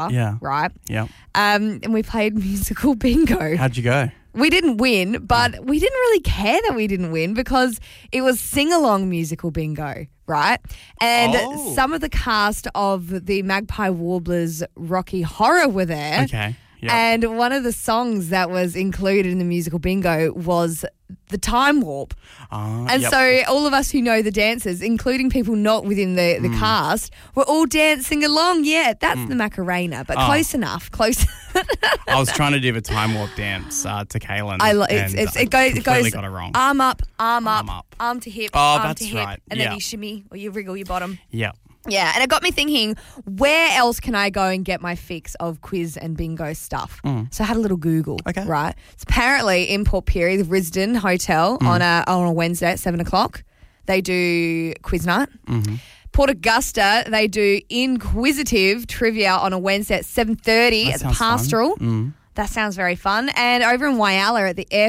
Yeah. Right? Yeah. And we played musical bingo. How'd you go? We didn't win, but we didn't really care that we didn't win because it was sing-along musical bingo, right? And some of the cast of the Magpie Warblers Rocky Horror were there. Okay. Yep. And one of the songs that was included in the musical bingo was The Time Warp. And so all of us who know the dances, including people not within the cast, were all dancing along. Yeah, that's the Macarena, but close enough. Close. I was trying to do a time warp dance to Kaylin. It goes got it wrong. Arm up, arm to hip, Oh, arm that's to hip, right. and then you shimmy or you wriggle your bottom. Yeah. Yeah, and it got me thinking, where else can I go and get my fix of quiz and bingo stuff? So I had a little Google, right? It's apparently in Port Pirie, the Risdon Hotel, on a Wednesday at 7 o'clock. They do quiz night. Port Augusta, they do inquisitive trivia on a Wednesday at 7:30 at the Pastoral. That sounds very fun. And over in Whyalla at the Air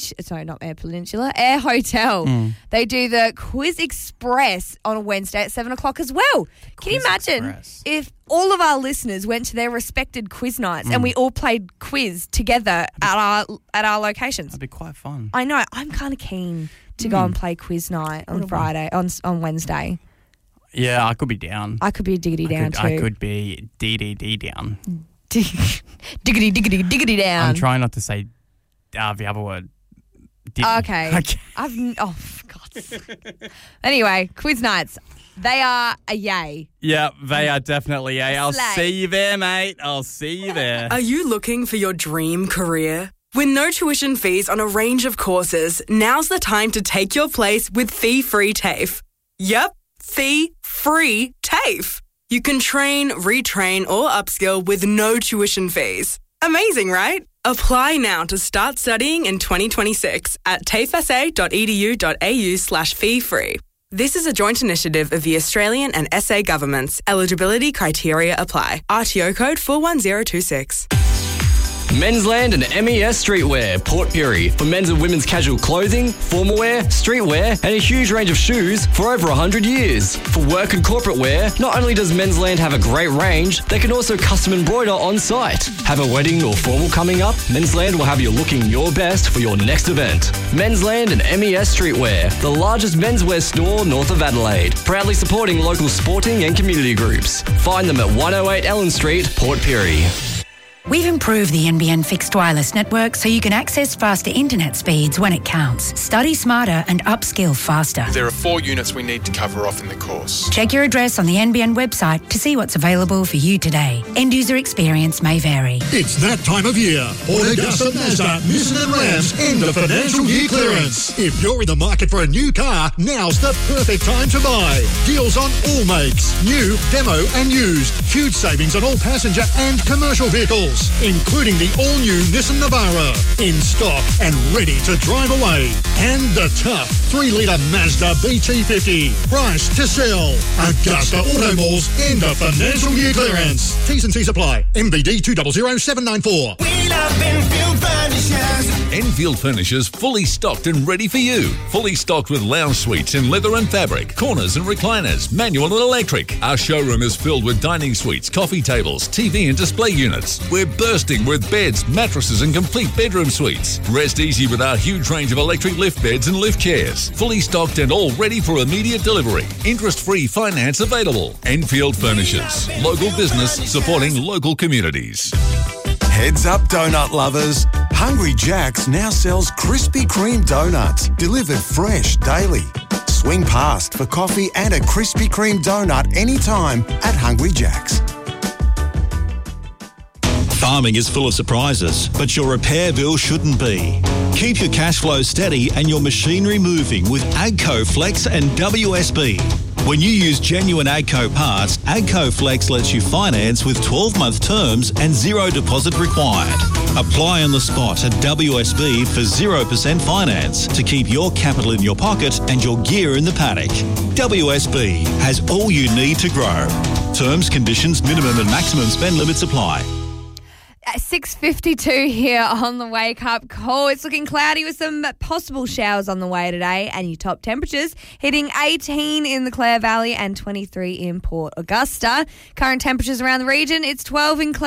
Hotel, they do the Quiz Express on a Wednesday at 7 o'clock as well. Can you imagine if all of our listeners went to their respected quiz nights and we all played quiz together at our locations? That'd be quite fun. I know. I'm kind of keen to go and play quiz night on on Wednesday. Yeah, I could be down. I could be diggity down too. I could be DDD down. diggity down. I'm trying not to say the other word. Okay. For God's sake. Anyway, quiz nights. They are a yay. Yeah, they are definitely yay. I'll see you there, mate. I'll see you there. Are you looking for your dream career? With no tuition fees on a range of courses, now's the time to take your place with fee-free TAFE. Yep, fee-free TAFE. You can train, retrain, or upskill with no tuition fees. Amazing, right? Apply now to start studying in 2026 at tafesa.edu.au/fee-free. This is a joint initiative of the Australian and SA governments. Eligibility criteria apply. RTO code 41026. Mensland and MES Streetwear, Port Pirie, for men's and women's casual clothing, formal wear, streetwear, and a huge range of shoes for over 100 years. For work and corporate wear, not only does Mensland have a great range, they can also custom embroider on site. Have a wedding or formal coming up? Mensland will have you looking your best for your next event. Mensland and MES Streetwear, the largest menswear store north of Adelaide, proudly supporting local sporting and community groups. Find them at 108 Ellen Street, Port Pirie. We've improved the NBN fixed wireless network so you can access faster internet speeds when it counts. Study smarter and upskill faster. There are 4 units we need to cover off in the course. Check your address on the NBN website to see what's available for you today. End user experience may vary. It's that time of year. Port Augusta Mazda, Nissan and Rams end of financial year clearance. If you're in the market for a new car, now's the perfect time to buy. Deals on all makes, new, demo and used. Huge savings on all passenger and commercial vehicles, including the all-new Nissan Navara, in stock and ready to drive away. And the tough 3-litre Mazda BT50, priced to sell. Augusta Auto Malls end of financial year clearance. T's and C's apply. MBD 200794. We love Enfield Furnishers. Enfield Furnishers fully stocked and ready for you. Fully stocked with lounge suites in leather and fabric, corners and recliners, manual and electric. Our showroom is filled with dining suites, coffee tables, TV and display units. We're bursting with beds, mattresses and complete bedroom suites. Rest easy with our huge range of electric lift beds and lift chairs. Fully stocked and all ready for immediate delivery. Interest-free finance available. Enfield Furnishers. Local business supporting local communities. Heads up, donut lovers. Hungry Jack's now sells Krispy Kreme donuts, delivered fresh daily. Swing past for coffee and a Krispy Kreme donut anytime at Hungry Jack's. Farming is full of surprises, but your repair bill shouldn't be. Keep your cash flow steady and your machinery moving with AGCO Flex and WSB. When you use genuine AGCO parts, AGCO Flex lets you finance with 12-month terms and zero deposit required. Apply on the spot at WSB for 0% finance to keep your capital in your pocket and your gear in the paddock. WSB has all you need to grow. Terms, conditions, minimum and maximum spend limits apply. 6:52 here on the Wake Up Call. It's looking cloudy with some possible showers on the way today, and your top temperatures hitting 18 in the Clare Valley and 23 in Port Augusta. Current temperatures around the region, it's 12 in Clare.